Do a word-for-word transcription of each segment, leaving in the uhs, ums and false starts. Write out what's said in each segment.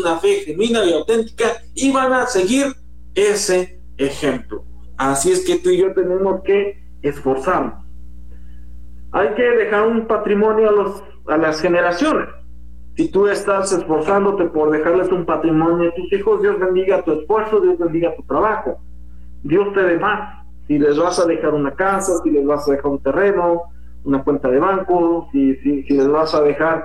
una fe genuina y auténtica y van a seguir ese ejemplo. Así es que tú y yo tenemos que esforzarnos. Hay que dejar un patrimonio a, los, a las generaciones. Si tú estás esforzándote por dejarles un patrimonio a tus hijos, Dios bendiga tu esfuerzo, Dios bendiga tu trabajo. Dios te dé más. Si les vas a dejar una casa, si les vas a dejar un terreno, una cuenta de banco, si, si, si les vas a dejar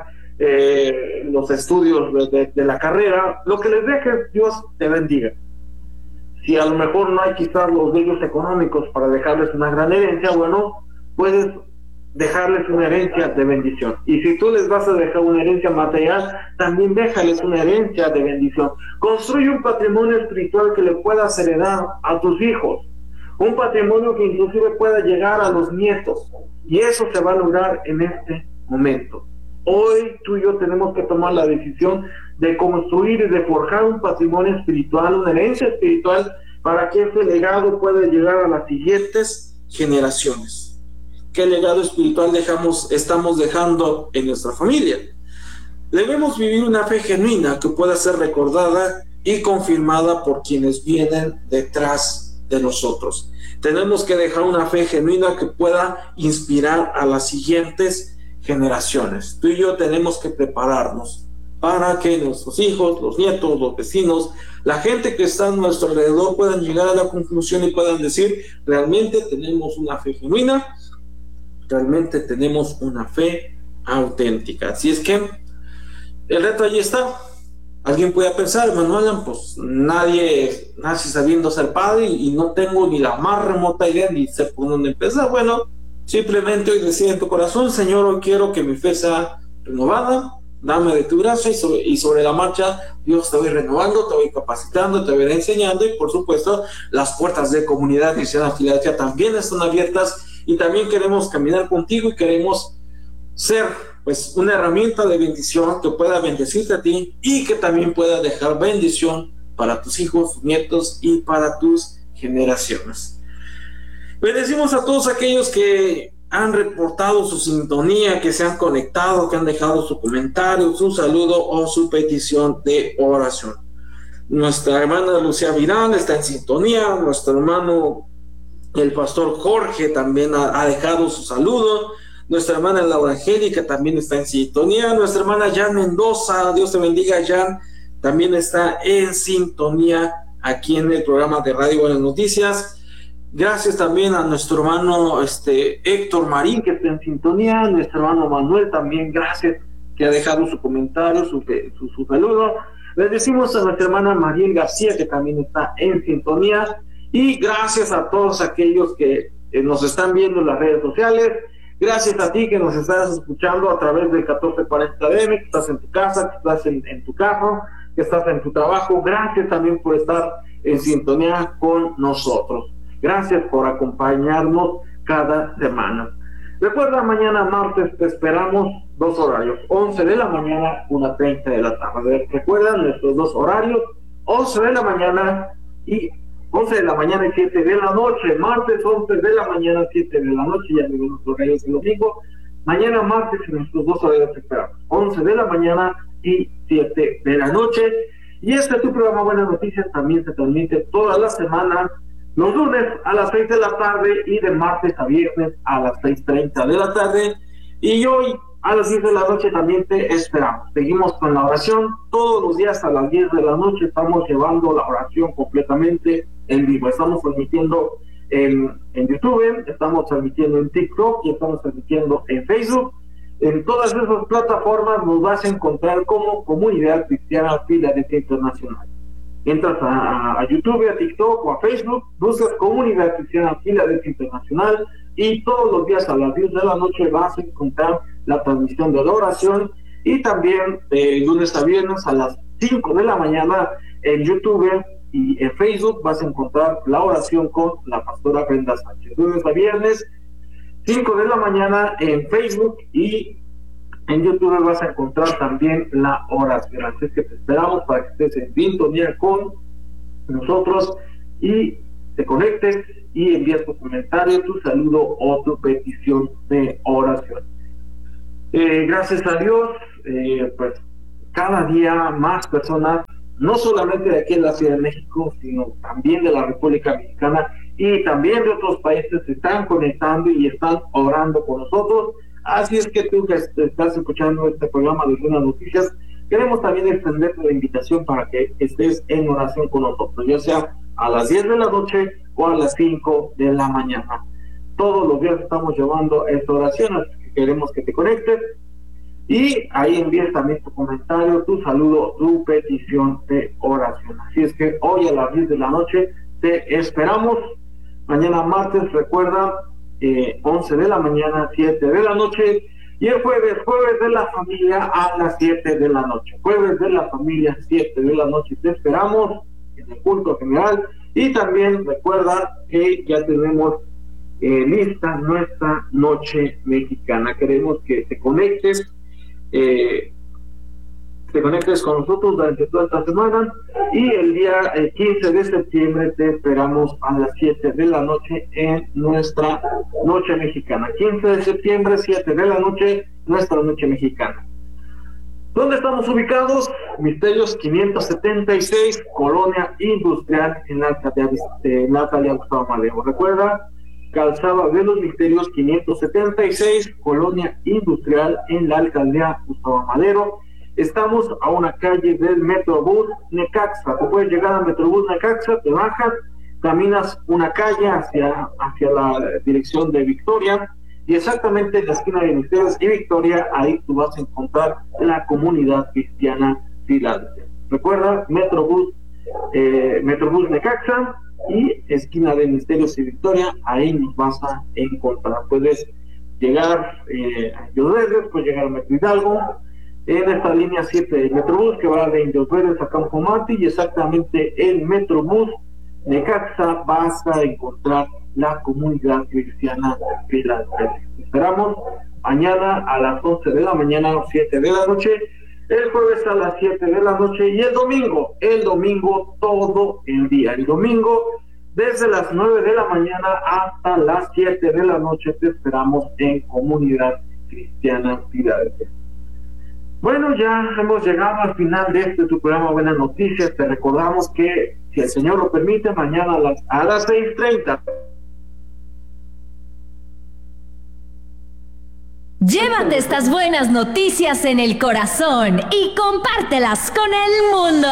eh, los estudios de, de, de la carrera, lo que les dejes, Dios te bendiga. Si a lo mejor no hay quizás los medios económicos para dejarles una gran herencia, bueno, puedes dejarles una herencia de bendición. Y si tú les vas a dejar una herencia material, también déjales una herencia de bendición. Construye un patrimonio espiritual que le puedas heredar a tus hijos, un patrimonio que inclusive pueda llegar a los nietos, y eso se va a lograr en este momento. Hoy tú y yo tenemos que tomar la decisión de construir y de forjar un patrimonio espiritual, una herencia espiritual, para que ese legado pueda llegar a las siguientes generaciones. ¿Qué legado espiritual dejamos, estamos dejando en nuestra familia? Debemos vivir una fe genuina que pueda ser recordada y confirmada por quienes vienen detrás de nosotros. Tenemos que dejar una fe genuina que pueda inspirar a las siguientes generaciones. Tú y yo tenemos que prepararnos para que nuestros hijos, los nietos, los vecinos, la gente que está a nuestro alrededor puedan llegar a la conclusión y puedan decir: realmente tenemos una fe genuina, realmente tenemos una fe auténtica. Así es que el reto allí está. Alguien puede pensar, hermano Alan, pues nadie nace sabiendo ser padre y no tengo ni la más remota idea ni sé por dónde empezar. Bueno, simplemente hoy decide en tu corazón: Señor, hoy quiero que mi fe sea renovada, dame de tu gracia, y sobre, y sobre la marcha Dios te voy renovando, te voy capacitando, te voy enseñando, y por supuesto las puertas de Comunidad Cristiana Filadelfia también están abiertas. Y también queremos caminar contigo y queremos ser pues una herramienta de bendición que pueda bendecirte a ti y que también pueda dejar bendición para tus hijos, nietos y para tus generaciones. Bendecimos a todos aquellos que han reportado su sintonía, que se han conectado, que han dejado su comentario, su saludo o su petición de oración. Nuestra hermana Lucía Vidal está en sintonía, nuestro hermano el pastor Jorge también ha, ha dejado su saludo. Nuestra hermana Laura Angélica también está en sintonía. Nuestra hermana Jan Mendoza, Dios te bendiga, Jan, también está en sintonía aquí en el programa de Radio Buenas Noticias. Gracias también a nuestro hermano este, Héctor Marín, que está en sintonía. Nuestro hermano Manuel también, gracias, que ha dejado su comentario, su, su, su saludo. Les decimos a nuestra hermana Mariel García, que también está en sintonía. Y gracias a todos aquellos que eh, nos están viendo en las redes sociales. Gracias a ti que nos estás escuchando a través del catorce cuarenta D M, que estás en tu casa, que estás en, en tu carro, que estás en tu trabajo. Gracias también por estar en sintonía con nosotros. Gracias por acompañarnos cada semana. Recuerda, mañana martes te esperamos dos horarios, once de la mañana, una treinta de la tarde. Recuerda nuestros dos horarios, once de la mañana y once de la mañana y siete de la noche. Martes once de la mañana, siete de la noche, ya me nuestros horarios el domingo. Mañana martes en nuestros dos horarios te esperamos, once de la mañana y siete de la noche. Y este es tu programa Buenas Noticias, también se transmite toda la semana, los lunes a las seis de la tarde y de martes a viernes a las seis treinta de la tarde. Y hoy a las diez de la noche también te esperamos. Seguimos con la oración. Todos los días a las diez de la noche estamos llevando la oración completamente en vivo. Estamos transmitiendo en, en YouTube, estamos transmitiendo en TikTok y estamos transmitiendo en Facebook. En todas esas plataformas nos vas a encontrar como Comunidad Cristiana Filadelfia Internacional. Entras a, a YouTube, a TikTok o a Facebook, buscas Comunidad Cristiana Filadelfia Internacional y todos los días a las diez de la noche vas a encontrar la transmisión de la oración, y también de lunes a viernes a las cinco de la mañana en YouTube y en Facebook vas a encontrar la oración con la pastora Brenda Sánchez. Lunes a viernes, cinco de la mañana en Facebook, y en YouTube vas a encontrar también la oración. Así que te esperamos para que estés en sintonía con nosotros y te conectes y envíes tu comentario, tu saludo o tu petición de oración. Eh, gracias a Dios, eh, pues cada día más personas no solamente de aquí en la Ciudad de México, sino también de la República Mexicana y también de otros países, se están conectando y están orando con nosotros. Así es que tú que estás escuchando este programa de Buenas Noticias, queremos también extenderte la invitación para que estés en oración con nosotros, ya sea a las diez de la noche o a las cinco de la mañana. Todos los días estamos llevando esta oración, así que queremos que te conectes y ahí envíes también tu comentario, tu saludo, tu petición de oración. Así es que hoy a las diez de la noche te esperamos. Mañana martes, recuerda, eh, once de la mañana, siete de la noche, y el jueves, jueves de la familia a las siete de la noche. Jueves de la familia, siete de la noche, te esperamos en el culto general. Y también recuerda que ya tenemos eh, lista nuestra noche mexicana. Queremos que te conectes, eh, te conectes con nosotros durante toda esta semana, y el día eh, quince de septiembre te esperamos a las siete de la noche en nuestra noche mexicana. quince de septiembre, siete de la noche, nuestra noche mexicana. ¿Dónde estamos ubicados? Misterios quinientos setenta y seis, Colonia Industrial, en la alcaldía, en la alcaldía Gustavo Madero. Recuerda, Calzada de los Misterios quinientos setenta y seis, Colonia Industrial, en la alcaldía Gustavo Madero. Estamos a una calle del Metrobús Necaxa. Tú puedes llegar al Metrobús Necaxa, te bajas, caminas una calle hacia, hacia la dirección de Victoria, y exactamente en la esquina de Misterios y Victoria, ahí tú vas a encontrar la Comunidad Cristiana Filadelfia. Recuerda, Metrobús, eh, Metrobús Necaxa y esquina de Misterios y Victoria, ahí nos vas a encontrar. Puedes llegar eh, a Indios Verdes, puedes llegar a Metro Hidalgo, en esta línea siete del Metrobús que va de Indios Verdes a Campo Marte, y exactamente en Metrobús Necaxa vas a encontrar la Comunidad Cristiana Filadelfia. Esperamos mañana a las once de la mañana o siete de la noche, el jueves a las siete de la noche, y el domingo, el domingo todo el día. El domingo desde las nueve de la mañana hasta las siete de la noche te esperamos en Comunidad Cristiana Filadelfia. Bueno, ya hemos llegado al final de este tu programa Buenas Noticias. Te recordamos que, si el Señor lo permite, mañana a las, a las seis treinta. Llévate estas buenas noticias en el corazón y compártelas con el mundo.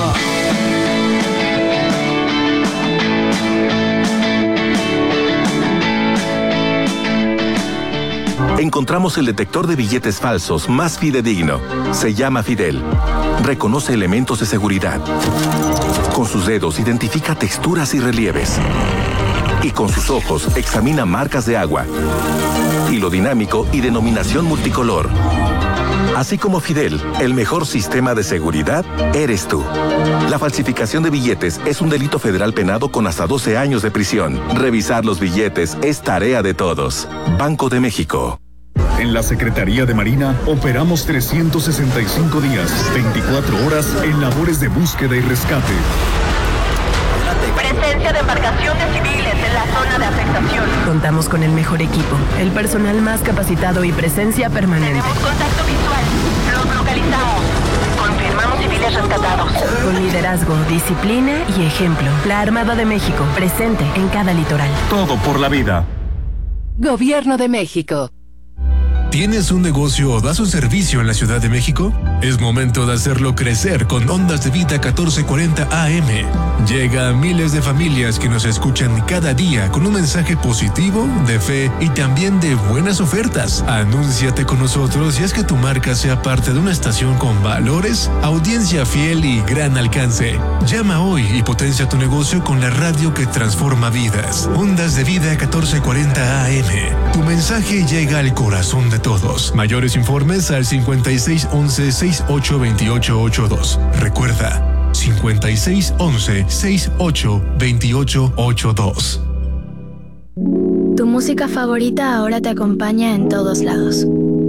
Encontramos el detector de billetes falsos más fidedigno. Se llama Fidel. Reconoce elementos de seguridad. Con sus dedos identifica texturas y relieves. Y con sus ojos examina marcas de agua, hilo dinámico y denominación multicolor. Así como Fidel, el mejor sistema de seguridad eres tú. La falsificación de billetes es un delito federal penado con hasta doce años de prisión. Revisar los billetes es tarea de todos. Banco de México. En la Secretaría de Marina operamos trescientos sesenta y cinco días, veinticuatro horas en labores de búsqueda y rescate. Presencia de embarcaciones civiles en la zona de afectación. Contamos con el mejor equipo, el personal más capacitado y presencia permanente. Tenemos contacto visual. Los localizamos. Confirmamos civiles rescatados. Con liderazgo, disciplina y ejemplo. La Armada de México, presente en cada litoral. Todo por la vida. Gobierno de México. ¿Tienes un negocio o das un servicio en la Ciudad de México? Es momento de hacerlo crecer con Ondas de Vida catorce cuarenta A M. Llega a miles de familias que nos escuchan cada día con un mensaje positivo, de fe y también de buenas ofertas. Anúnciate con nosotros y haz que tu marca sea parte de una estación con valores, audiencia fiel y gran alcance. Llama hoy y potencia tu negocio con la radio que transforma vidas. Ondas de Vida catorce cuarenta A M. Tu mensaje llega al corazón de todos. Mayores informes al cincuenta y seis once sesenta y ocho veintiocho ochenta y dos. Recuerda, cincuenta y seis once sesenta y ocho veintiocho ochenta y dos. Tu música favorita ahora te acompaña en todos lados.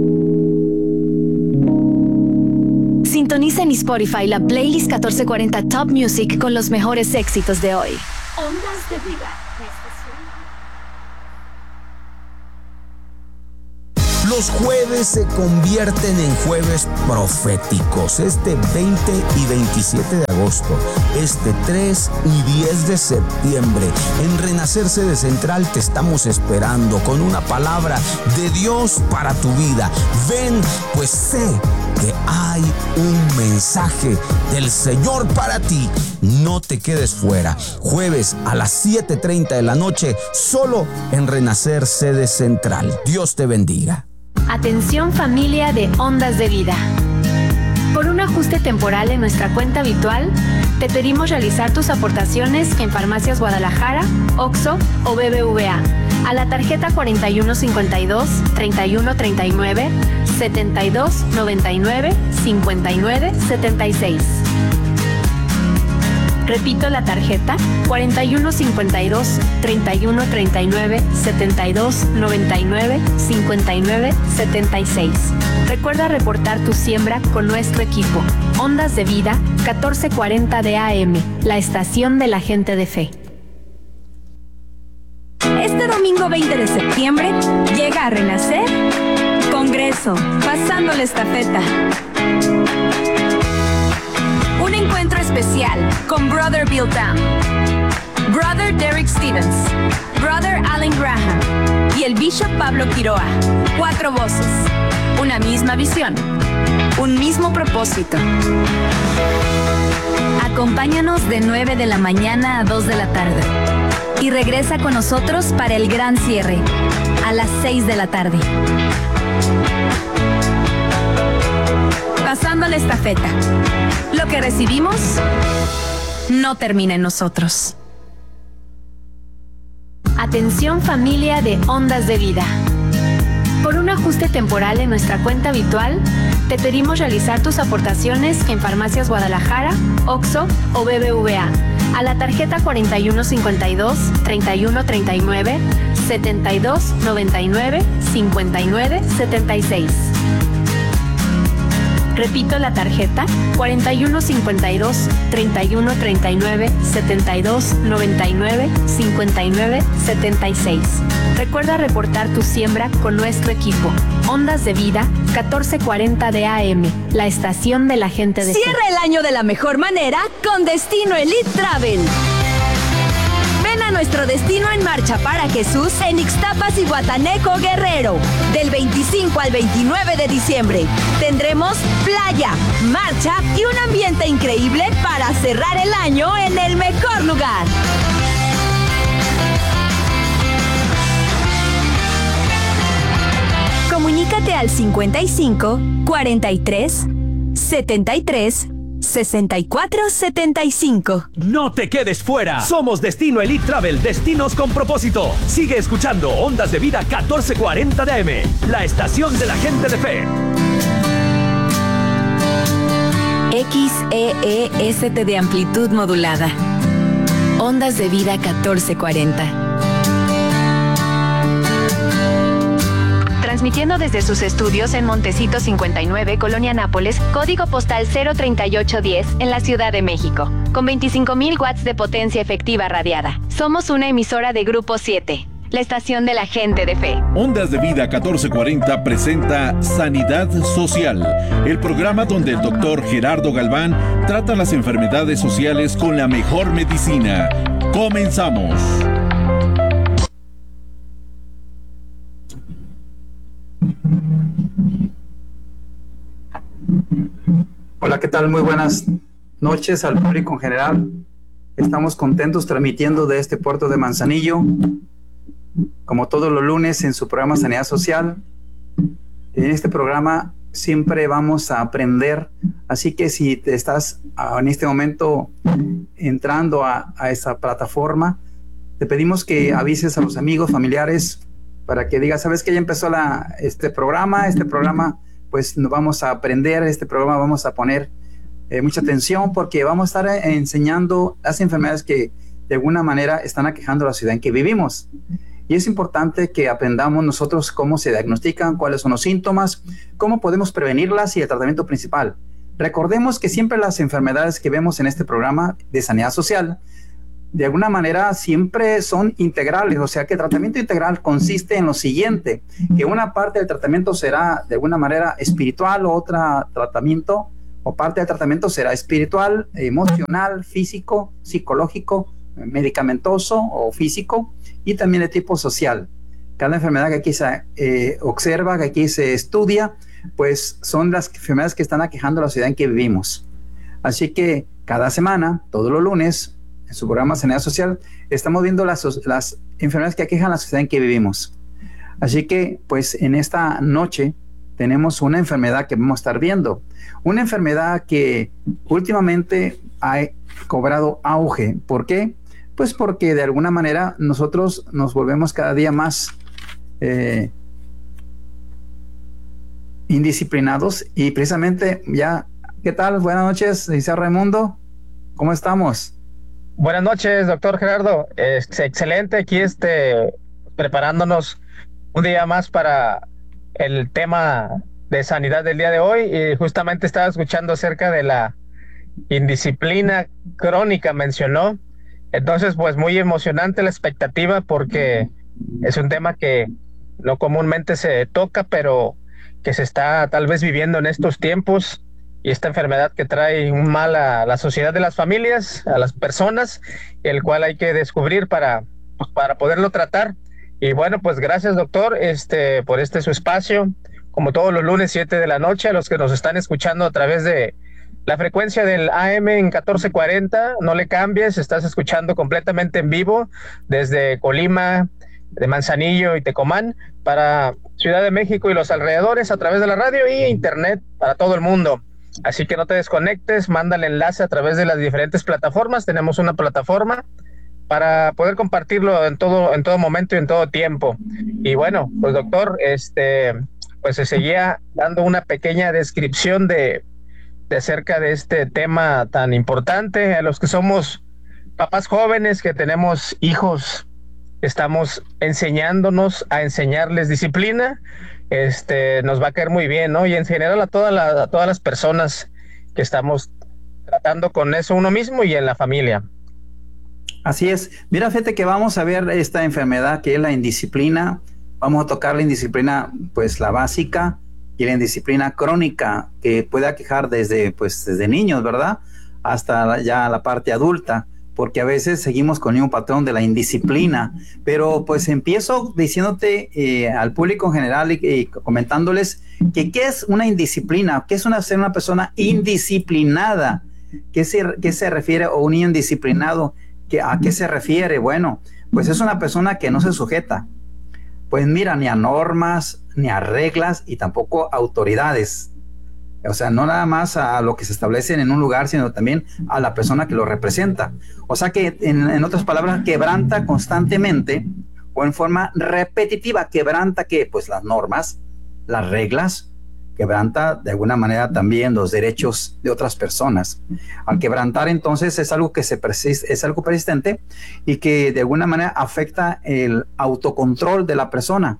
Sintoniza en Spotify la playlist catorce cuarenta Top Music con los mejores éxitos de hoy. Ondas de Vida. los jueves se convierten en jueves proféticos. Este veinte y veintisiete de agosto, este tres y diez de septiembre, en Renacer Sede Central te estamos esperando con una palabra de Dios para tu vida. Ven, pues sé que hay un mensaje del Señor para ti. No te quedes fuera. Jueves a las siete treinta de la noche, solo en Renacer Sede Central. Dios te bendiga. Atención familia de Ondas de Vida. Por un ajuste temporal en nuestra cuenta habitual, te pedimos realizar tus aportaciones en Farmacias Guadalajara, Oxxo o B B V A a la tarjeta cuarenta y uno cincuenta y dos, treinta y uno treinta y nueve, setenta y dos noventa y nueve, cincuenta y nueve setenta y seis. Repito la tarjeta cuarenta y uno cincuenta y dos, treinta y uno treinta y nueve, setenta y dos noventa y nueve, cincuenta y nueve setenta y seis. Recuerda reportar tu siembra con nuestro equipo. Ondas de Vida, catorce cuarenta de A M, la estación de la gente de fe. Este domingo veinte de septiembre llega a Renacer Congreso, pasando la estafeta. Un encuentro especial con Brother Bill Tam, Brother Derek Stevens, Brother Alan Graham y el Bishop Pablo Quiroa. Cuatro voces, una misma visión, un mismo propósito. Acompáñanos de nueve de la mañana a dos de la tarde y regresa con nosotros para el gran cierre a las seis de la tarde. Pasando la estafeta. Lo que recibimos no termina en nosotros. Atención familia de Ondas de Vida. Por un ajuste temporal en nuestra cuenta habitual, te pedimos realizar tus aportaciones en Farmacias Guadalajara, Oxxo o B B V A a la tarjeta cuarenta y uno cincuenta y dos, treinta y uno treinta y nueve, setenta y dos noventa y nueve, cincuenta y nueve setenta y seis. Repito la tarjeta cuarenta y uno cincuenta y dos, treinta y uno treinta y nueve, setenta y dos noventa y nueve, cincuenta y nueve setenta y seis. Recuerda reportar tu siembra con nuestro equipo. Ondas de Vida, catorce cuarenta de A M, la estación de la gente de fe. Cierra el año de la mejor manera con Destino Elite Travel. Ven a nuestro destino en marcha para Jesús en Ixtapas y Guataneco, Guerrero. Del veinticinco al veintinueve de diciembre tendremos playa, marcha y un ambiente increíble para cerrar el año en el mejor lugar. Comunícate al cincuenta y cinco, cuarenta y tres, setenta y tres, sesenta y cuatro setenta y cinco. No te quedes fuera. Somos Destino Elite Travel, destinos con propósito. Sigue escuchando Ondas de Vida catorce cuarenta de A M, la estación de la gente de fe. X E E S T de amplitud modulada. Ondas de Vida catorce cuarenta. Transmitiendo desde sus estudios en Montecito cincuenta y nueve, Colonia Nápoles, código postal cero treinta y ocho diez, en la Ciudad de México, con veinticinco mil watts de potencia efectiva radiada. Somos una emisora de Grupo siete, la estación de la gente de fe. Ondas de Vida catorce cuarenta presenta Sanidad Social, el programa donde el doctor Gerardo Galván trata las enfermedades sociales con la mejor medicina. Comenzamos. Hola, ¿qué tal? Muy buenas noches al público en general. Estamos contentos transmitiendo de este puerto de Manzanillo, como todos los lunes en su programa Sanidad Social. En este programa siempre vamos a aprender, así que si te estás en este momento entrando a, a esta plataforma, te pedimos que avises a los amigos, familiares, para que digas, ¿sabes qué? Ya empezó la, este programa, este programa pues nos vamos a aprender, este programa vamos a poner eh, mucha atención porque vamos a estar enseñando las enfermedades que de alguna manera están aquejando la ciudad en que vivimos. Y es importante que aprendamos nosotros cómo se diagnostican, cuáles son los síntomas, cómo podemos prevenirlas y el tratamiento principal. Recordemos que siempre las enfermedades que vemos en este programa de Sanidad Social de alguna manera siempre son integrales, o sea que el tratamiento integral consiste en lo siguiente, que una parte del tratamiento será de alguna manera espiritual, otra tratamiento, o parte del tratamiento será espiritual, emocional, físico, psicológico, medicamentoso o físico, y también de tipo social. Cada enfermedad que aquí se eh, observa, que aquí se estudia, pues son las enfermedades que están aquejando la sociedad en que vivimos. Así que cada semana, todos los lunes, en su programa Sanidad Social, estamos viendo las, las enfermedades que aquejan la sociedad en que vivimos. Así que, pues en esta noche tenemos una enfermedad que vamos a estar viendo. Una enfermedad que últimamente ha cobrado auge. ¿Por qué? Pues porque de alguna manera nosotros nos volvemos cada día más eh, indisciplinados y precisamente ya, ¿qué tal? Buenas noches, dice Raimundo, ¿cómo estamos? Buenas noches, doctor Gerardo, es excelente aquí este, preparándonos un día más para el tema de sanidad del día de hoy y justamente estaba escuchando acerca de la indisciplina crónica, mencionó. Entonces, pues muy emocionante la expectativa porque es un tema que no comúnmente se toca, pero que se está tal vez viviendo en estos tiempos y esta enfermedad que trae un mal a la sociedad de las familias, a las personas, el cual hay que descubrir para, pues, para poderlo tratar. Y bueno, pues gracias, doctor, este, por este su espacio, como todos los lunes, siete de la noche, a los que nos están escuchando a través de la frecuencia del A M en catorce cuarenta, no le cambies, estás escuchando completamente en vivo desde Colima, de Manzanillo y Tecomán, para Ciudad de México y los alrededores a través de la radio y internet para todo el mundo. Así que no te desconectes, manda el enlace a través de las diferentes plataformas. Tenemos una plataforma para poder compartirlo en todo, en todo momento y en todo tiempo. Y bueno, pues doctor, este, pues se seguía dando una pequeña descripción de de acerca de este tema tan importante. A los que somos papás jóvenes, que tenemos hijos, estamos enseñándonos a enseñarles disciplina, este, nos va a caer muy bien, ¿no? Y en general a, toda la, a todas las personas que estamos tratando con eso uno mismo y en la familia. Así es. Mira, fíjate que vamos a ver esta enfermedad que es la indisciplina. Vamos a tocar la indisciplina, pues la básica, y la indisciplina crónica que puede aquejar desde, pues, desde niños, ¿verdad? Hasta la, ya la parte adulta, porque a veces seguimos con el mismo patrón de la indisciplina. Pero pues empiezo diciéndote eh, al público en general y, y comentándoles que qué es una indisciplina, qué es una, ser una persona indisciplinada, qué se, qué se refiere, o un niño indisciplinado, ¿qué, a qué se refiere? Bueno, pues es una persona que no se sujeta, pues mira, ni a normas, ni a reglas y tampoco a autoridades. O sea, no nada más a lo que se establece en un lugar, sino también a la persona que lo representa. O sea que, en, en otras palabras, quebranta constantemente o en forma repetitiva. ¿Quebranta qué? Pues las normas, las reglas, quebranta de alguna manera también los derechos de otras personas. Al quebrantar, entonces, es algo que se persiste, es algo persistente y que de alguna manera afecta el autocontrol de la persona,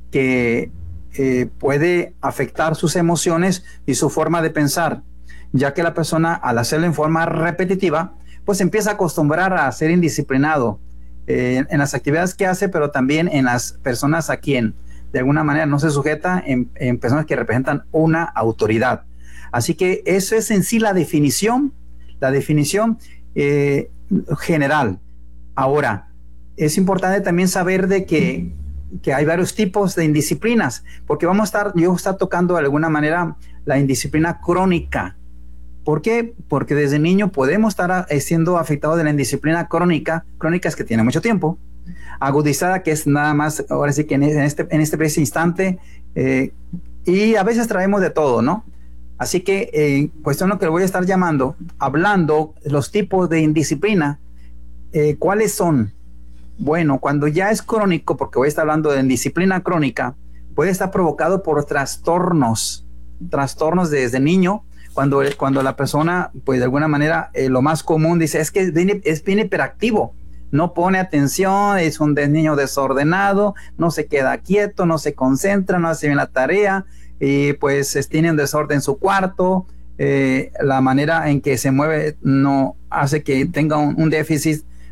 que eh, puede afectar sus emociones y su forma de pensar, ya que la persona, al hacerlo en forma repetitiva, pues empieza a acostumbrar a ser indisciplinado eh, en las actividades que hace, pero también en las personas a quien de alguna manera no se sujeta, en, en personas que representan una autoridad. Así que eso es en sí la definición, la definición eh, general. Ahora, es importante también saber de que, que hay varios tipos de indisciplinas, porque vamos a estar, yo voy a estar tocando de alguna manera la indisciplina crónica. ¿Por qué? Porque desde niño podemos estar siendo afectados de la indisciplina crónica, crónica es que tiene mucho tiempo, agudizada, que es nada más, ahora sí que en este, en este preciso instante, eh, y a veces traemos de todo, ¿no? Así que, eh, cuestión lo que le voy a estar llamando, hablando los tipos de indisciplina, eh, ¿cuáles son? Bueno, cuando ya es crónico, porque voy a estar hablando de indisciplina crónica, puede estar provocado por trastornos, trastornos desde niño, cuando, cuando la persona, pues de alguna manera, eh, lo más común dice, es que es bien, es bien hiperactivo, no pone atención, es un niño desordenado, no se queda quieto, no se concentra, no hace bien la tarea, y pues tiene un desorden en su cuarto, eh, la manera en que se mueve no hace que tenga un, un déficit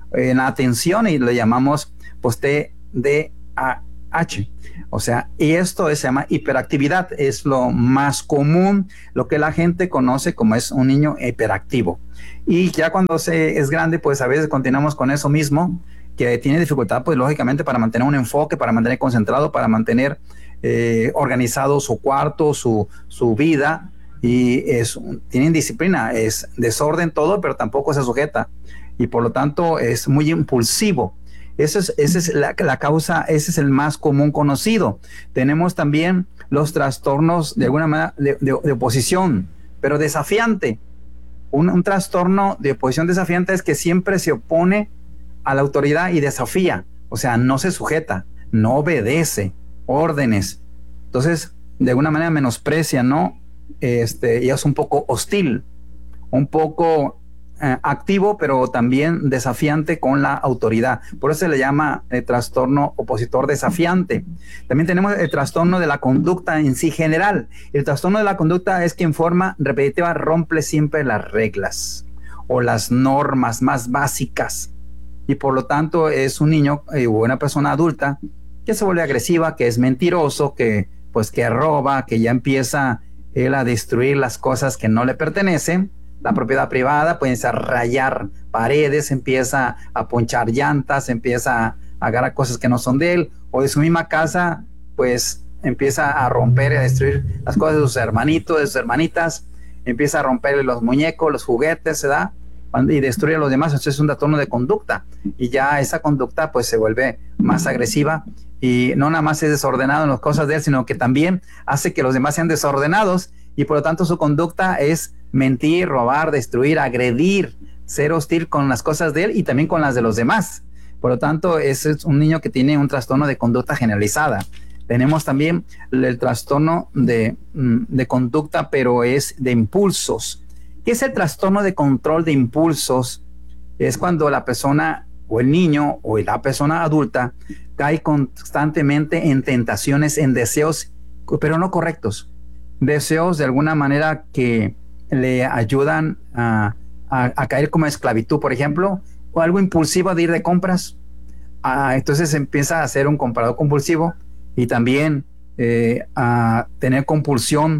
en atención y le llamamos pues T D A H. O sea, y esto es, se llama hiperactividad, es lo más común, lo que la gente conoce como es un niño hiperactivo. Y ya cuando se es grande, pues a veces continuamos con eso mismo, que tiene dificultad, pues lógicamente para mantener un enfoque, para mantener concentrado, para mantener eh, organizado su cuarto, su, su vida, y es, tiene indisciplina, es desorden todo, pero tampoco se sujeta, y por lo tanto es muy impulsivo. Esa es, esa es la, la causa, ese es el más común conocido. Tenemos también los trastornos de alguna manera de, de, de oposición, pero desafiante. Un, un trastorno de oposición desafiante es que siempre se opone a la autoridad y desafía, o sea, no se sujeta, no obedece órdenes. Entonces, de alguna manera menosprecia, ¿no? Este, y es un poco hostil, un poco Eh, activo, pero también desafiante con la autoridad. Por eso se le llama el trastorno opositor desafiante. También tenemos el trastorno de la conducta en sí general. El trastorno de la conducta es que en forma repetitiva rompe siempre las reglas o las normas más básicas, y por lo tanto es un niño eh, o una persona adulta que se vuelve agresiva, que es mentiroso, que pues que roba, que ya empieza él a destruir las cosas que no le pertenecen. La propiedad privada, puede a rayar paredes, empieza a ponchar llantas, empieza a agarrar cosas que no son de él, o de su misma casa, pues empieza a romper y a destruir las cosas de sus hermanitos, de sus hermanitas, empieza a romper los muñecos, los juguetes, se da, y destruye a los demás. Entonces es un trastorno de conducta, y ya esa conducta pues se vuelve más agresiva, y no nada más es desordenado en las cosas de él, sino que también hace que los demás sean desordenados, y por lo tanto su conducta es mentir, robar, destruir, agredir, ser hostil con las cosas de él y también con las de los demás. Por lo tanto, ese es un niño que tiene un trastorno de conducta generalizada. Tenemos también el, el trastorno de, de conducta, pero es de impulsos. ¿Qué es el trastorno de control de impulsos? Es cuando la persona o el niño o la persona adulta cae constantemente en tentaciones, en deseos, pero no correctos. Deseos de alguna manera que le ayudan a, a, a caer como esclavitud, por ejemplo, o algo impulsivo de ir de compras. Ah, entonces empieza a ser un comprador compulsivo, y también eh, a tener compulsión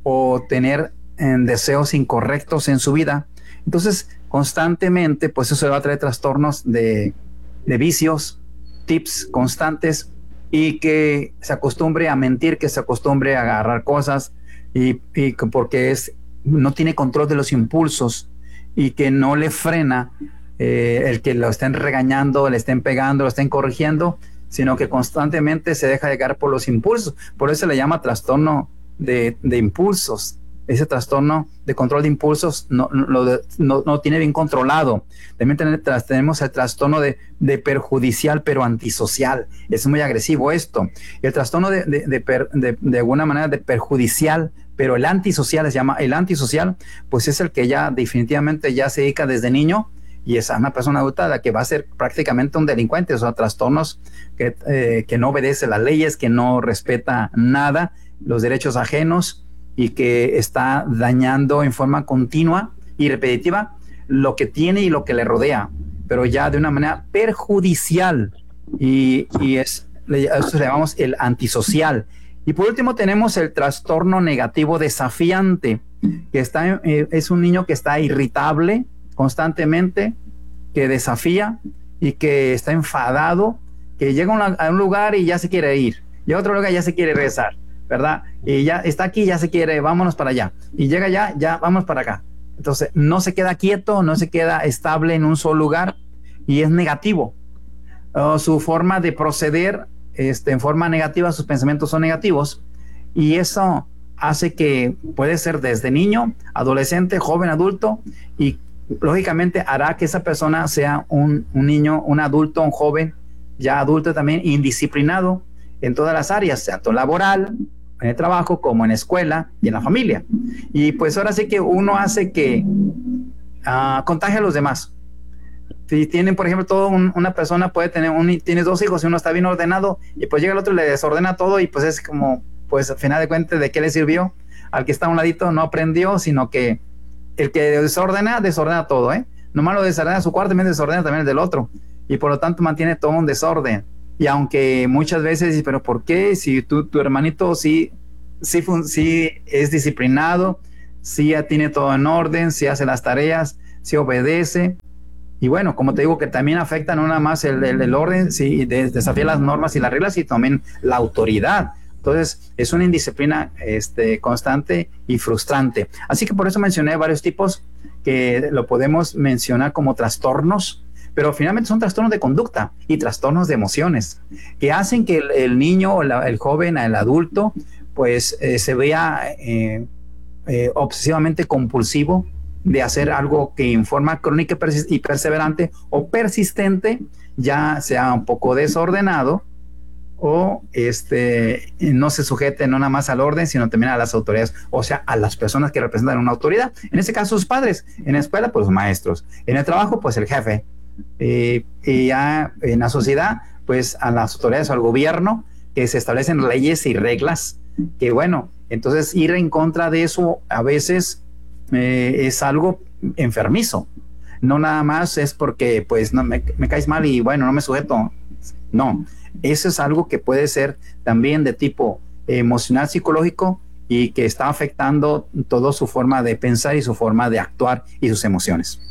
o tener eh, deseos incorrectos en su vida. Entonces constantemente pues eso le va a traer trastornos de, de vicios, tips constantes, y que se acostumbre a mentir, que se acostumbre a agarrar cosas, y, y porque es no tiene control de los impulsos, y que no le frena eh, el que lo estén regañando, le estén pegando, lo estén corrigiendo, sino que constantemente se deja llegar por los impulsos. Por eso se le llama trastorno de, de impulsos. Ese trastorno de control de impulsos no, no, no, no tiene bien controlado. También tenemos, tenemos el trastorno de, de perjudicial pero antisocial. Es muy agresivo esto. El trastorno de, de, de, per, de, de alguna manera de perjudicial, pero el antisocial se llama, el antisocial, pues es el que ya definitivamente ya se dedica desde niño, y es una persona adulta la que va a ser prácticamente un delincuente. O sea, trastornos que, eh, que no obedece las leyes, que no respeta nada, los derechos ajenos, y que está dañando en forma continua y repetitiva lo que tiene y lo que le rodea, pero ya de una manera perjudicial, y, y es, eso le llamamos el antisocial. Y por último tenemos el trastorno negativo desafiante, que está, eh, es un niño que está irritable constantemente, que desafía y que está enfadado, que llega a, una, a un lugar y ya se quiere ir, llega a otro lugar y ya se quiere regresar, ¿verdad? Y ya está aquí, ya se quiere, vámonos para allá, y llega ya, ya vamos para acá. Entonces no se queda quieto, no se queda estable en un solo lugar, y es negativo. Uh, su forma de proceder Este, en forma negativa, sus pensamientos son negativos, y eso hace que puede ser desde niño, adolescente, joven, adulto, y lógicamente hará que esa persona sea un, un niño, un adulto, un joven, ya adulto también, indisciplinado en todas las áreas, tanto laboral, en el trabajo, como en la escuela y en la familia. Y pues ahora sí que uno hace que uh, contagie a los demás. Si tienen, por ejemplo, todo un, una persona puede tener, un, tienes dos hijos y uno está bien ordenado, y pues llega el otro y le desordena todo, y pues es como, pues al final de cuentas, ¿de qué le sirvió? Al que está a un ladito no aprendió, sino que el que desordena, desordena todo, ¿eh? nomás lo desordena su cuarto y me desordena también el del otro, y por lo tanto mantiene todo un desorden. Y aunque muchas veces, pero ¿por qué? Si tu, tu hermanito sí, sí, sí es disciplinado, sí ya tiene todo en orden, sí hace las tareas, sí obedece. Y bueno, como te digo, que también afecta no nada más el, el, el orden, sí, de, desafía las normas y las reglas, y también la autoridad. Entonces, es una indisciplina este, constante y frustrante. Así que por eso mencioné varios tipos que lo podemos mencionar como trastornos, pero finalmente son trastornos de conducta y trastornos de emociones, que hacen que el, el niño, o la, el joven, el adulto, pues eh, se vea eh, eh, obsesivamente compulsivo de hacer algo que en forma crónica y perseverante o persistente ya sea un poco desordenado, o este no se sujete no nada más al orden, sino también a las autoridades, o sea, a las personas que representan una autoridad. En este caso, sus padres. En la escuela, pues los maestros. En el trabajo, pues el jefe. Eh, y ya en la sociedad, pues a las autoridades o al gobierno, que se establecen leyes y reglas, que bueno, entonces ir en contra de eso a veces eh, es algo enfermizo. No nada más es porque pues no me, me caes mal y bueno, no me sujeto. No, eso es algo que puede ser también de tipo emocional, psicológico, y que está afectando toda su forma de pensar y su forma de actuar y sus emociones.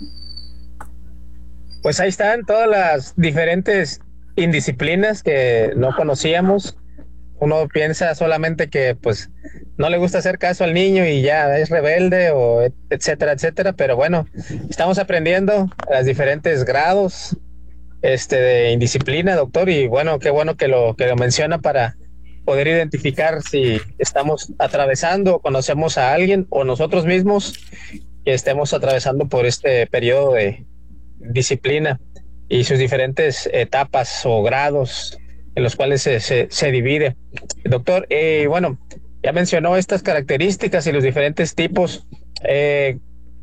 Pues ahí están todas las diferentes indisciplinas que no conocíamos. Uno piensa solamente que pues no le gusta hacer caso al niño y ya es rebelde, o etcétera, etcétera, pero bueno, estamos aprendiendo a los diferentes grados este de indisciplina, doctor, y bueno, qué bueno que lo que lo menciona para poder identificar si estamos atravesando o conocemos a alguien o nosotros mismos que estemos atravesando por este periodo de disciplina y sus diferentes etapas o grados en los cuales se, se, se divide. Doctor, eh, bueno, ya mencionó estas características y los diferentes tipos. Eh,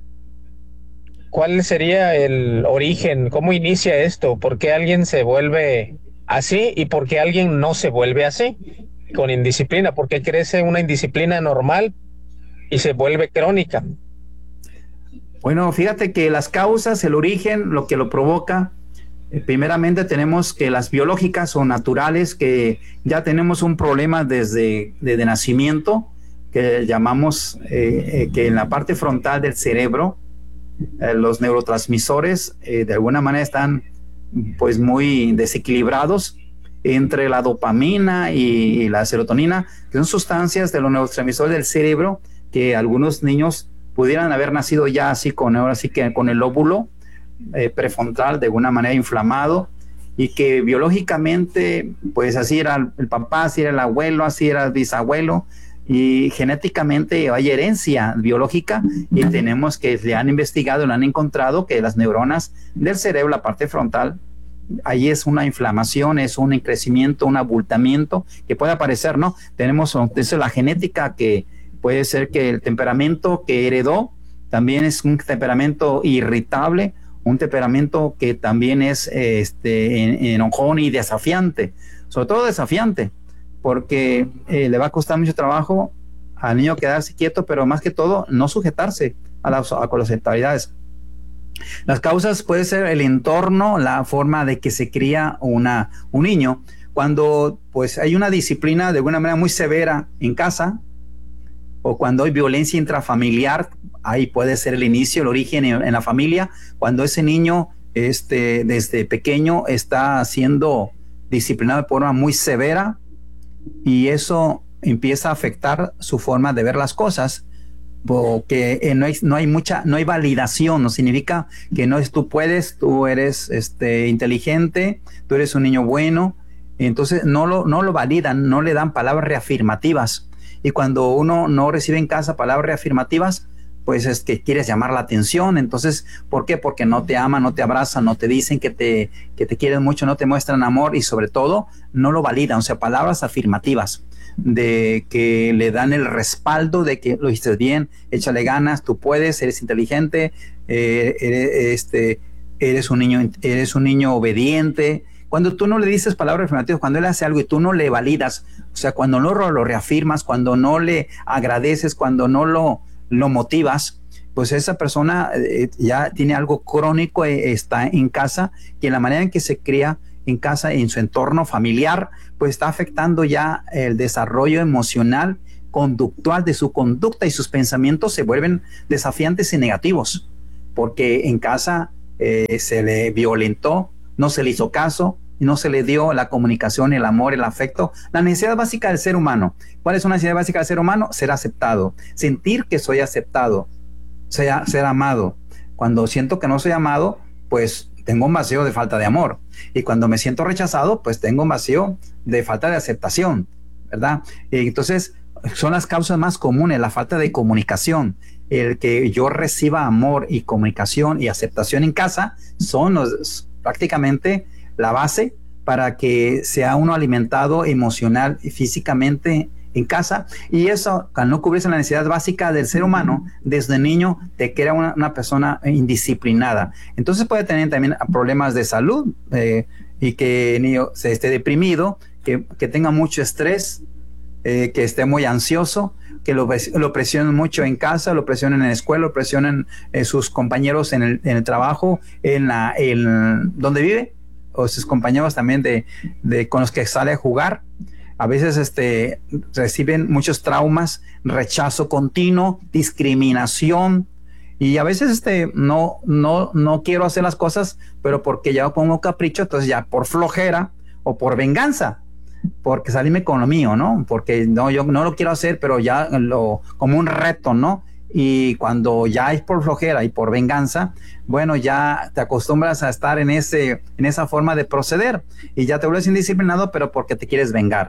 ¿Cuál sería el origen? ¿Cómo inicia esto? ¿Por qué alguien se vuelve así y por qué alguien no se vuelve así con indisciplina? ¿Por qué crece una indisciplina normal y se vuelve crónica? Bueno, fíjate que las causas, el origen, lo que lo provoca, eh, primeramente tenemos que las biológicas o naturales, que ya tenemos un problema desde, desde nacimiento, que llamamos eh, eh, que en la parte frontal del cerebro, eh, los neurotransmisores eh, de alguna manera están pues muy desequilibrados entre la dopamina y, y la serotonina, que son sustancias de los neurotransmisores del cerebro que algunos niños pudieran haber nacido ya así con, ahora sí que con el lóbulo eh, prefrontal de alguna manera inflamado, y que biológicamente pues así era el, el papá, así era el abuelo, así era el bisabuelo, y genéticamente hay herencia biológica, y tenemos que le han investigado, le han encontrado que las neuronas del cerebro, la parte frontal, ahí es una inflamación, es un crecimiento, un abultamiento que puede aparecer, ¿no? Tenemos entonces la genética, que puede ser que el temperamento que heredó también es un temperamento irritable, un temperamento que también es este, enojón y desafiante, sobre todo desafiante, porque eh, le va a costar mucho trabajo al niño quedarse quieto, pero más que todo no sujetarse a las, a las autoridades. Las causas puede ser el entorno, la forma de que se cría una, un niño. Cuando pues hay una disciplina de alguna manera muy severa en casa, o cuando hay violencia intrafamiliar, ahí puede ser el inicio, el origen en, en la familia, cuando ese niño este, desde pequeño está siendo disciplinado de forma muy severa, y eso empieza a afectar su forma de ver las cosas, porque eh, no, hay, no hay mucha, no hay validación, no significa que no es tú puedes, tú eres este, inteligente, tú eres un niño bueno, entonces no lo, no lo validan, no le dan palabras reafirmativas. Y cuando uno no recibe en casa palabras reafirmativas, pues es que quieres llamar la atención. Entonces, ¿por qué? Porque no te aman, no te abrazan, no te dicen que te, que te quieren mucho, no te muestran amor, y sobre todo no lo validan. O sea, palabras afirmativas de que le dan el respaldo de que lo hiciste bien, échale ganas, tú puedes, eres inteligente, eh, eres, este, eres un niño, eres un niño obediente. Cuando tú no le dices palabras afirmativas, cuando él hace algo y tú no le validas, o sea, cuando no lo reafirmas, cuando no le agradeces, cuando no lo, lo motivas, pues esa persona eh, ya tiene algo crónico, eh, está en casa, y en la manera en que se cría en casa, en su entorno familiar, pues está afectando ya el desarrollo emocional, conductual de su conducta, y sus pensamientos se vuelven desafiantes y negativos, porque en casa eh, se le violentó, no se le hizo caso, no se le dio la comunicación, el amor, el afecto, la necesidad básica del ser humano. ¿Cuál es una necesidad básica del ser humano? Ser aceptado, sentir que soy aceptado, ser, ser amado. Cuando siento que no soy amado, pues tengo un vacío de falta de amor, y cuando me siento rechazado, pues tengo un vacío de falta de aceptación, ¿verdad? Y entonces son las causas más comunes, la falta de comunicación. El que yo reciba amor y comunicación y aceptación en casa son los, prácticamente la base para que sea uno alimentado emocional y físicamente en casa, y eso, al no cubrirse la necesidad básica del ser humano, desde niño te crea una, una persona indisciplinada. Entonces puede tener también problemas de salud, eh, y que el niño se esté deprimido, que, que tenga mucho estrés, eh, que esté muy ansioso, que lo, lo presionen mucho en casa, lo presionen en la escuela, lo presionen eh, sus compañeros en el, en el trabajo, en la en donde vive, o sus compañeros también de, de con los que sale a jugar. A veces este, reciben muchos traumas, rechazo continuo, discriminación, y a veces este, no, no, no quiero hacer las cosas, pero porque ya pongo capricho, entonces ya por flojera o por venganza, porque salirme con lo mío, ¿no? Porque no, yo no lo quiero hacer, pero ya lo, como un reto, ¿no? Y cuando ya es por flojera y por venganza, bueno, ya te acostumbras a estar en, ese, en esa forma de proceder, y ya te vuelves indisciplinado, pero porque te quieres vengar.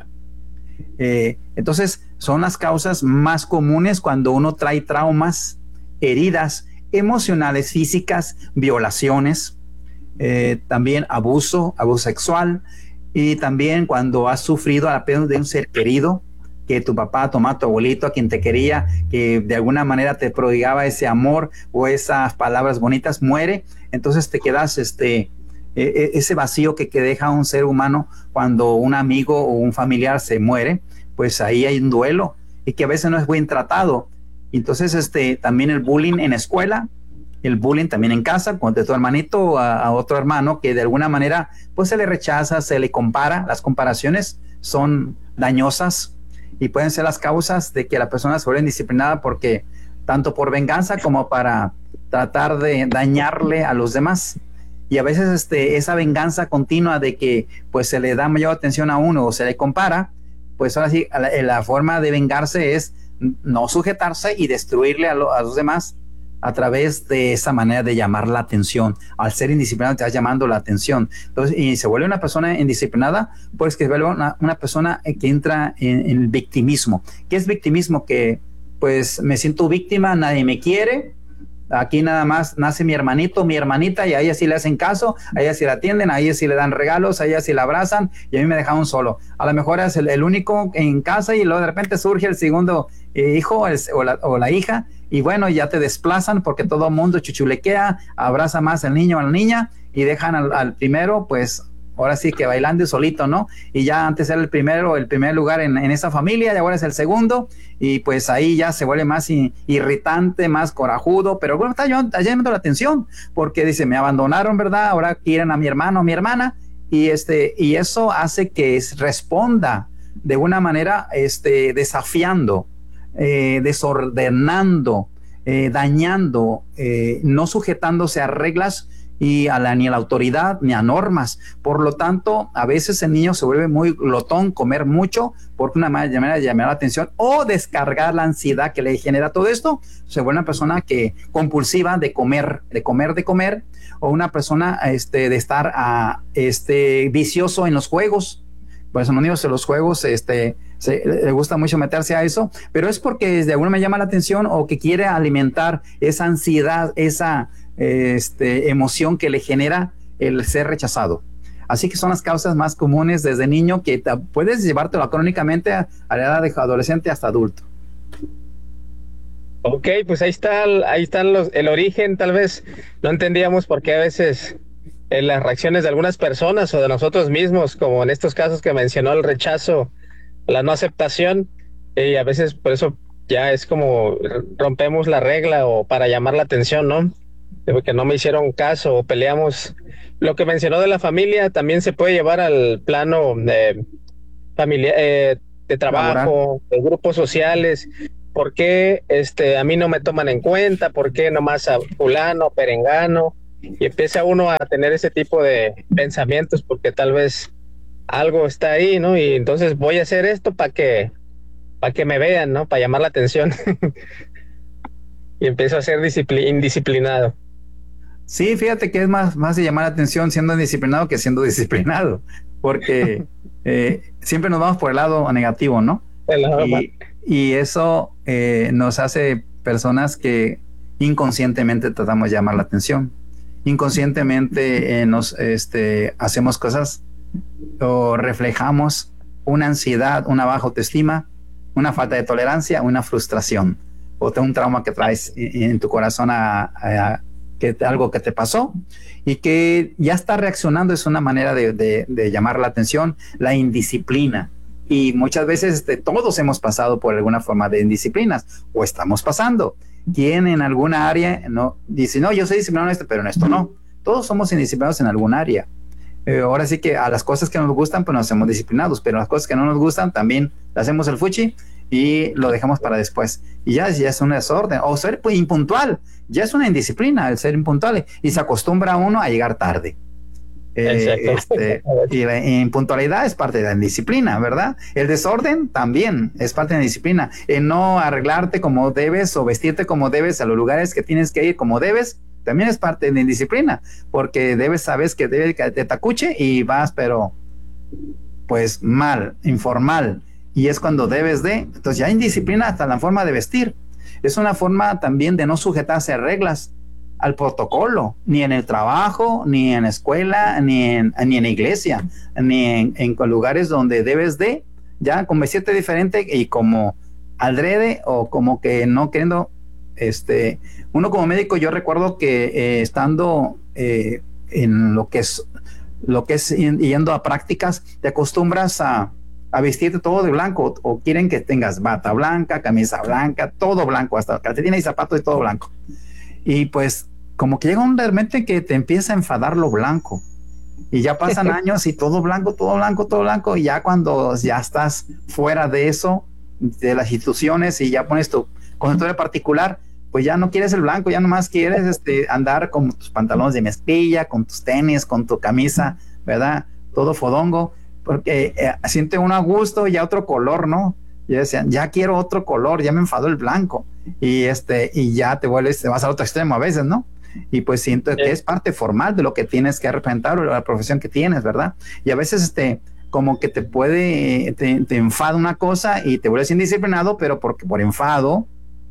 Eh, entonces son las causas más comunes cuando uno trae traumas, heridas emocionales, físicas, violaciones, eh, también abuso, abuso sexual, y también cuando has sufrido la pérdida de un ser querido, que tu papá, tu mamá, tu abuelito, a quien te quería, que de alguna manera te prodigaba ese amor o esas palabras bonitas, muere. Entonces te quedas este ese vacío que, que deja un ser humano cuando un amigo o un familiar se muere, pues ahí hay un duelo, y que a veces no es bien tratado. Entonces este también el bullying en escuela, el bullying también en casa, con de tu hermanito a, a otro hermano, que de alguna manera pues se le rechaza, se le compara. Las comparaciones son dañosas y pueden ser las causas de que la persona se vuelva indisciplinada, porque tanto por venganza como para tratar de dañarle a los demás. Y a veces este, esa venganza continua de que pues se le da mayor atención a uno o se le compara, pues ahora sí, la, la forma de vengarse es no sujetarse y destruirle a, lo, a los demás a través de esa manera de llamar la atención. Al ser indisciplinado estás llamando la atención. Entonces, y se vuelve una persona indisciplinada, pues que se vuelve una, una persona que entra en, en el victimismo. ¿Qué es victimismo? Que pues me siento víctima, nadie me quiere. Aquí nada más nace mi hermanito, mi hermanita, y a ella sí le hacen caso, a ella sí la atienden, a ella sí le dan regalos, a ella sí la abrazan, y a mí me dejaron solo. A lo mejor es el, el único en casa, y luego de repente surge el segundo eh, hijo el, o, la, o la hija, y bueno, ya te desplazan porque todo el mundo chuchulequea, abraza más al niño o a la niña, y dejan al, al primero, pues ahora sí que bailando y solito, ¿no? Y ya antes era el primero, el primer lugar en, en esa familia, y ahora es el segundo, y pues ahí ya se vuelve más i- irritante, más corajudo, pero bueno, está llamando la atención, porque dice, me abandonaron, ¿verdad? Ahora quieren a mi hermano o mi hermana, y este, y eso hace que responda de una manera este, desafiando, eh, desordenando, eh, dañando, eh, no sujetándose a reglas y a la, ni a la autoridad ni a normas. Por lo tanto, a veces el niño se vuelve muy glotón, comer mucho, porque una manera de llamar la atención o descargar la ansiedad que le genera todo esto, se vuelve una persona que compulsiva de comer, de comer, de comer, o una persona este, de estar a, este, vicioso en los juegos. Por eso los niños en los juegos este, se, le gusta mucho meterse a eso, pero es porque de alguna manera llama la atención o que quiere alimentar esa ansiedad, esa Este, emoción que le genera el ser rechazado. Así que son las causas más comunes desde niño, que te, puedes llevártelo crónicamente a, a la edad de adolescente hasta adulto. Ok, pues ahí está, ahí están los, el origen. Tal vez no entendíamos por qué a veces en las reacciones de algunas personas o de nosotros mismos, como en estos casos que mencionó, el rechazo, la no aceptación, y a veces por eso ya es como rompemos la regla o para llamar la atención, ¿no? De que no me hicieron caso o peleamos. Lo que mencionó de la familia también se puede llevar al plano de familia, eh, de trabajo, de grupos sociales. ¿Por qué este, a mí no me toman en cuenta? ¿Por qué nomás a fulano, perengano? Y empieza uno a tener ese tipo de pensamientos porque tal vez algo está ahí, ¿no? Y entonces voy a hacer esto para que, para que me vean, ¿no? Para llamar la atención. Y empiezo a ser discipli- indisciplinado. Sí, fíjate que es más, más de llamar la atención siendo indisciplinado que siendo disciplinado, porque eh, siempre nos vamos por el lado negativo, ¿no? Y, y eso eh, nos hace personas que inconscientemente tratamos de llamar la atención. Inconscientemente eh, nos este, hacemos cosas o reflejamos una ansiedad, una baja autoestima, una falta de tolerancia, una frustración o un trauma que traes en, en tu corazón a, a que algo que te pasó y que ya está reaccionando. Es una manera de, de, de llamar la atención, la indisciplina. Y muchas veces este, todos hemos pasado por alguna forma de indisciplinas o estamos pasando. ¿Quién en alguna área no dice, no, yo soy disciplinado en esto, pero en esto no? Todos somos indisciplinados en algún área. Eh, ahora sí que a las cosas que nos gustan, pues nos hacemos disciplinados, pero las cosas que no nos gustan también le hacemos el fuchi y lo dejamos para después. Y ya, ya es un desorden. O ser pues, impuntual, ya es una indisciplina el ser impuntual y se acostumbra uno a llegar tarde. Eh, este, y la impuntualidad es parte de la indisciplina, ¿verdad? El desorden también es parte de la disciplina. El no arreglarte como debes o vestirte como debes a los lugares que tienes que ir como debes, también es parte de la indisciplina, porque debes, sabes que debe que te tacuche y vas, pero pues mal, informal, y es cuando debes de, entonces ya hay indisciplina hasta la forma de vestir. Es una forma también de no sujetarse a reglas, al protocolo, ni en el trabajo, ni en la escuela, ni en, ni en la iglesia, ni en, en lugares donde debes de, ya con vestirte diferente y como adrede o como que no queriendo, este, uno como médico, yo recuerdo que eh, estando eh, en lo que es, lo que es yendo a prácticas, te acostumbras a, a vestirte todo de blanco, o, o quieren que tengas bata blanca, camisa blanca, todo blanco, hasta calcetines y zapatos y todo blanco. Y pues como que llega un realmente que te empieza a enfadar lo blanco y ya pasan años y todo blanco, todo blanco, todo blanco, y ya cuando ya estás fuera de eso, de las instituciones y ya pones tu consultorio particular, pues ya no quieres el blanco, ya nomás quieres este, andar con tus pantalones de mezclilla, con tus tenis, con tu camisa, ¿verdad? Todo fodongo, porque eh, siente uno a gusto y ya otro color, ¿no? Ya decían, ya quiero otro color, ya me enfadó el blanco. Y este, y ya te vuelves, te vas al otro extremo a veces, ¿no? Y pues siento que es parte formal de lo que tienes que representar o la profesión que tienes, ¿verdad? Y a veces este, como que te puede, te, te enfada una cosa y te vuelves indisciplinado, pero porque por enfado,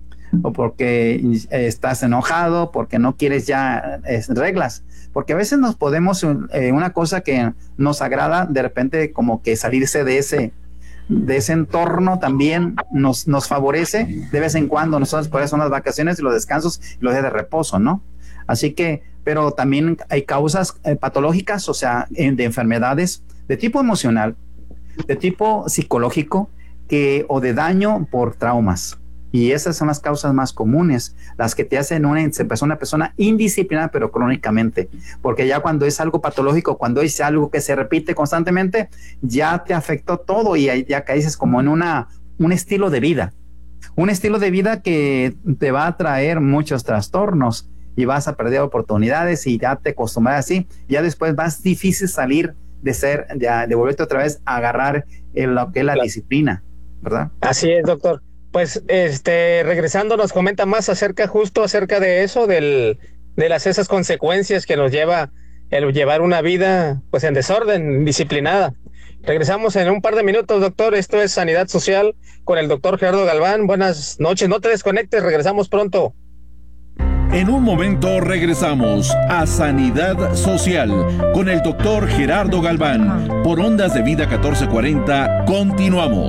o porque estás enojado, porque no quieres ya eh, reglas. Porque a veces nos podemos, eh, una cosa que nos agrada, de repente como que salirse de ese de ese entorno también nos, nos favorece de vez en cuando. Nosotros por eso son las vacaciones y los descansos y los días de reposo, ¿no? Así que, pero también hay causas eh, patológicas, o sea, eh, de enfermedades de tipo emocional, de tipo psicológico, que, o de daño por traumas. Y esas son las causas más comunes, las que te hacen una, una persona indisciplinada, pero crónicamente. Porque ya cuando es algo patológico, cuando es algo que se repite constantemente, ya te afectó todo y ya caes como en una, un estilo de vida. Un estilo de vida que te va a traer muchos trastornos y vas a perder oportunidades y ya te acostumbras así. Ya después va a ser difícil salir de ser, de, de volverte otra vez a agarrar en lo que es la claro. disciplina, ¿verdad? Así es, doctor. Pues, este, regresando, nos comenta más acerca, justo acerca de eso, del, de las esas consecuencias que nos lleva el llevar una vida, pues, en desorden, disciplinada. Regresamos en un par de minutos, doctor. Esto es Sanidad Social con el doctor Gerardo Galván. Buenas noches, no te desconectes, regresamos pronto. En un momento regresamos a Sanidad Social con el doctor Gerardo Galván. Por Ondas de Vida catorce cuarenta, continuamos.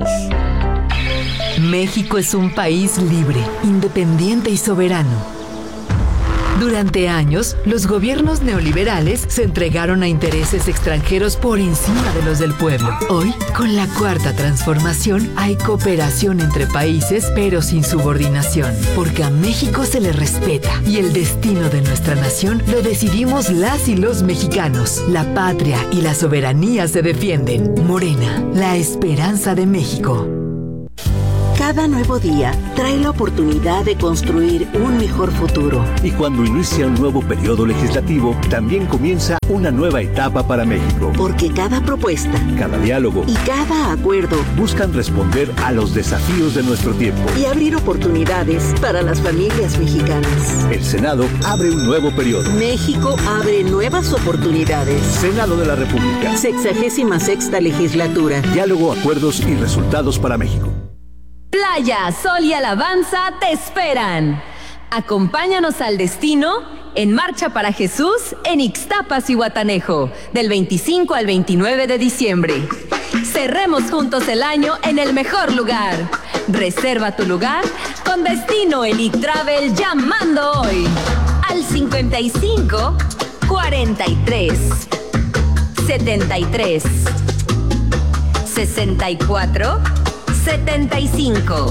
México es un país libre, independiente y soberano. Durante años, los gobiernos neoliberales se entregaron a intereses extranjeros por encima de los del pueblo. Hoy, con la cuarta transformación, hay cooperación entre países, pero sin subordinación, porque a México se le respeta y el destino de nuestra nación lo decidimos las y los mexicanos. La patria y la soberanía se defienden. Morena, la esperanza de México. Cada nuevo día trae la oportunidad de construir un mejor futuro. Y cuando inicia un nuevo periodo legislativo, también comienza una nueva etapa para México. Porque cada propuesta, cada diálogo y cada acuerdo buscan responder a los desafíos de nuestro tiempo y abrir oportunidades para las familias mexicanas. El Senado abre un nuevo periodo. México abre nuevas oportunidades. Senado de la República. Sexagésima sexta legislatura. Diálogo, acuerdos y resultados para México. Playa, sol y alabanza te esperan. Acompáñanos al destino en Marcha para Jesús en Ixtapas y Guatanejo, del veinticinco al veintinueve de diciembre. Cerremos juntos el año en el mejor lugar. Reserva tu lugar con Destino Elite Travel llamando hoy al cincuenta y cinco, cuarenta y tres, setenta y tres, sesenta y cuatro, setenta y cinco.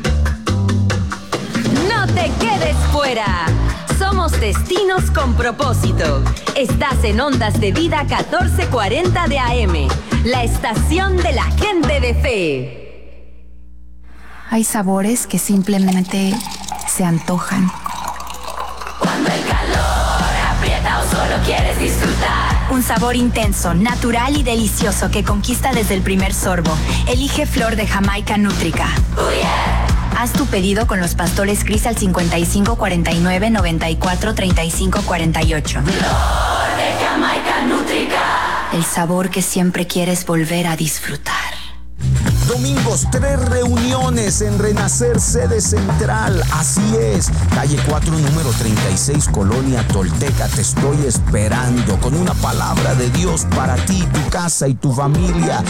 No te quedes fuera. Somos Destinos con Propósito. Estás en Ondas de Vida catorce cuarenta de A M, la estación de la gente de fe. Hay sabores que simplemente se antojan. Cuando el calor aprieta o solo quieres disfrutar. Un sabor intenso, natural y delicioso que conquista desde el primer sorbo. Elige Flor de Jamaica Nútrica. Oh, yeah. Haz tu pedido con los pastores Cris al cincuenta y cinco, cuarenta y nueve, noventa y cuatro, treinta y cinco, cuarenta y ocho. Flor de Jamaica Nútrica. El sabor que siempre quieres volver a disfrutar. Domingos, tres reuniones en Renacer, sede central. Así es, calle cuatro, número treinta y seis, Colonia Tolteca. Te estoy esperando con una palabra de Dios para ti, tu casa y tu familia.